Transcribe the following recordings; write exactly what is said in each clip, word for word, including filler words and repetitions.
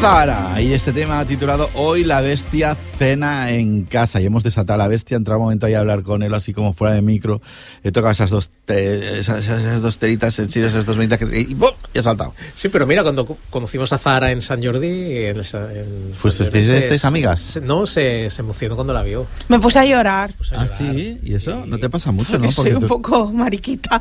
Zahara y este tema titulado Hoy la bestia cena en casa, y hemos desatado a la bestia. Entrado un momento ahí a hablar con él así como fuera de micro, he tocado esas dos te, esas, esas dos teritas en serio, esas dos venitas que, y ¡bum! Y ha saltado. Sí, pero mira, cuando conocimos a Zahara en San Jordi, en, en pues estáis, estáis amigas. Se, no, se, se emocionó cuando la vio. Me puse a llorar. Puse a Ah, llorar. sí, y eso y... no te pasa mucho, porque ¿no? Porque soy un tú... poco mariquita.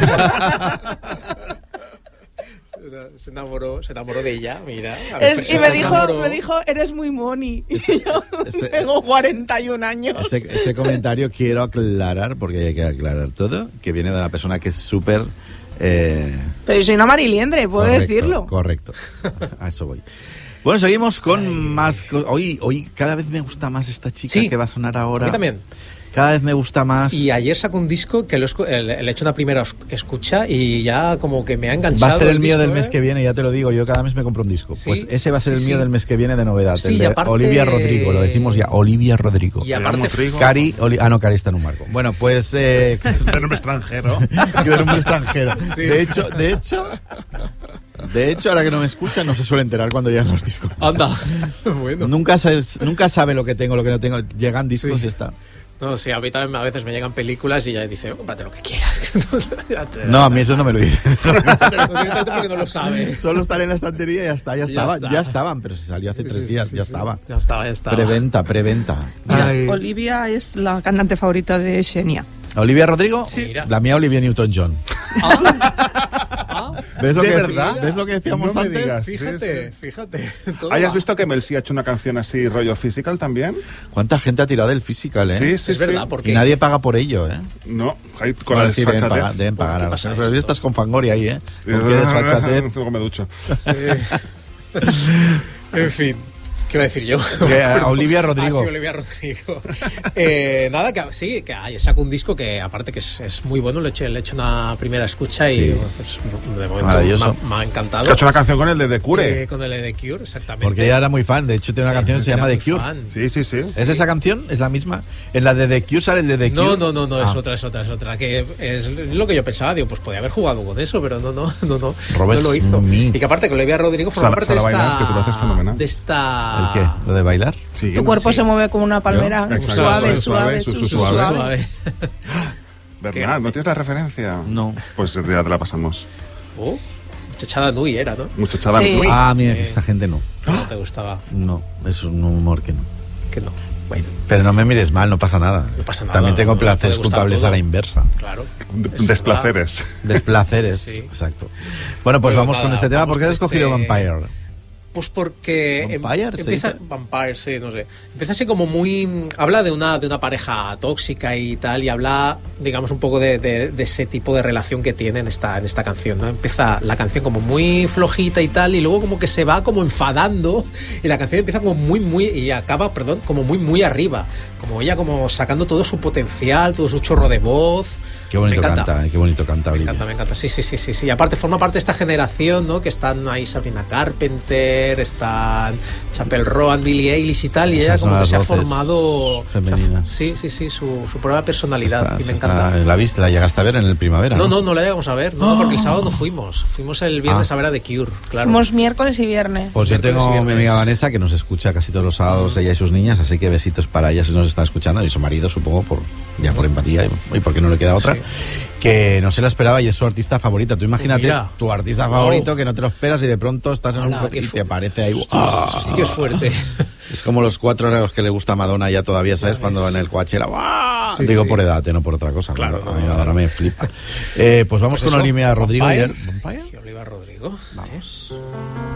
Se enamoró, se enamoró de ella, mira. Es, y me dijo, me dijo, eres muy moni. Ese, y yo ese, tengo cuarenta y un años. Ese, ese comentario quiero aclarar, porque hay que aclarar todo, que viene de una persona que es súper... Eh... Pero soy una mariliendre, puedo correcto, decirlo. Correcto, a eso voy. Bueno, seguimos con Ay. más... Hoy, hoy cada vez me gusta más esta chica sí, que va a sonar ahora. A mí también. Cada vez me gusta más. Y ayer sacó un disco que lo he, le he hecho una primera escucha y ya como que me ha enganchado. Va a ser el, el mío disco, del ¿eh? mes que viene, ya te lo digo, yo cada mes me compro un disco. ¿Sí? Pues ese va a ser sí, el mío sí. del mes que viene de novedad, sí, el de aparte... Olivia Rodrigo, lo decimos ya, Olivia Rodrigo. Y aparte Cari, Oli... ah no, Cari está en un marco. Bueno, pues... Eh... de nombre extranjero. de nombre extranjero. Sí. De hecho, de hecho... De hecho, ahora que no me escucha, no se suele enterar cuando llegan los discos. Anda, bueno. Nunca, sabes, nunca sabe lo que tengo, lo que no tengo. Llegan discos sí. y está... No, sí, a mí también a veces me llegan películas y ya dice, oh, cómprate lo que quieras. No, a mí eso no me lo dice. Porque no lo sabe. Solo estar en la estantería y ya está, ya estaban, ya, está. ya estaban, pero se salió hace sí, tres sí, días, sí, ya sí. estaba. Ya estaba, ya estaba. Preventa, preventa. Olivia es la cantante favorita de Xenia. ¿Olivia Rodrigo? Sí. Mira. La mía, Olivia Newton-John. Ah. ¿Ves, lo ¿De que, verdad? ¿Ves lo que decíamos no antes? Digas, fíjate, sí, sí. fíjate. ¿Hayas va. visto que Mel C ha hecho una canción así, rollo Physical también? ¿Cuánta gente ha tirado del Physical, eh? Sí, sí, es verdad, sí. porque... Y nadie paga por ello, eh. No, hay con vale, la sí, deben pagar, deben pagar. ¿Qué pasa Pero esto? estás con Fangoria ahí, eh. ¿Con qué desfachatez? Luego me ducho. Sí. En fin. ¿Qué iba a decir yo? Que a Olivia Rodrigo. Ah, sí, Olivia Rodrigo. eh, nada, que sí, que hay, saco un disco que aparte que es, es muy bueno, le he hecho, le he hecho una primera escucha sí. y pues, de momento me, me ha encantado. ¿Has hecho una canción con el de The Cure? Eh, con el de The Cure, exactamente. Porque ella era muy fan, de hecho tiene una canción que se llama The Cure. Fan. Sí, sí, sí. ¿Es esa canción? ¿Es la misma? ¿En la de The Cure sale el de The Cure? No, no, no, no, ah. es otra, es otra, es otra. Que es lo que yo pensaba, digo, pues podía haber jugado con eso, pero no, no, no, no, Robert no lo hizo. Smith. Y que aparte que Olivia Rodrigo forma Sala, parte sala de esta... bailar, que tú lo haces fenomenal. De esta... ¿El qué? ¿Lo de bailar? Sí, tu cuerpo sí. se mueve como una palmera, Exacto. suave, Suave, suave, su- su- su- suave. suave. Suave. Bernard, ¿no tienes la referencia? No. Pues ya te la pasamos. Oh, muchachada Nui era, ¿no? Muchachada Sí. Nui. Ah, mira, que Eh. esta gente no. No te gustaba. No, es un humor que no. Que no. Bueno, Pero no me mires mal, no pasa nada. no pasa nada. También tengo no, placeres no puede gustar culpables todo. a la inversa. Claro. D- Desplaceres. Desplaceres, Sí, sí. Exacto. Bueno, pues Pero vamos nada, con este tema. vamos ¿Por qué has con escogido este- Vampire? Pues porque Vampire, em, ¿se empieza dice? Vampire, sí, no sé. Empieza así como muy habla de una de una pareja tóxica y tal y habla, digamos, un poco de, de, de ese tipo de relación que tiene en esta en esta canción, ¿no? Empieza la canción como muy flojita y tal y luego como que se va como enfadando y la canción empieza como muy muy y acaba, perdón, como muy muy arriba, como ella como sacando todo su potencial, todo su chorro de voz. Qué bonito Me encanta. canta, eh, qué bonito canta Me Olivia. encanta, me encanta. Sí, sí, sí, sí, sí. Y aparte forma parte de esta generación, ¿no? Que están ahí Sabrina Carpenter, están Chappell Roan, Billie Eilish y tal, y Esas ella son como que las se ha voces formado femeninas. Sí, sí, sí, su, su propia personalidad Está- y me está- encanta. ¿La viste? ¿La llegaste a ver en el primavera? No, No, no, no la llegamos a ver, no, Oh. porque el sábado no fuimos. Fuimos el viernes Ah. a ver a The Cure, claro. Fuimos miércoles y viernes. Pues yo Miércoles y tengo a mi viernes. amiga Vanessa que nos escucha casi todos los sábados, ella y sus niñas, así que besitos para ella si nos está escuchando, y su marido, supongo, por ya por empatía y, y porque no le queda otra. Sí. Que no se la esperaba y es su artista favorita. Tú imagínate Mira. tu artista Wow. favorito que no te lo esperas y de pronto estás en Ala, un qué y fu- te aparece ahí. Hostia, ¡Ah! eso sí que es fuerte. Es como los cuatro a los que le gusta Madonna ya todavía, ¿sabes? Ya Cuando ves. en el Coachella, ¡guau! Sí, Digo sí. por edad, eh, no por otra cosa. Claro, a mí no, Madonna no. me flipa. Eh, pues vamos Pues con eso, Olivia Rodrigo. Vampire. ayer. ¿Vampire? Y Olivia Rodrigo. Vamos.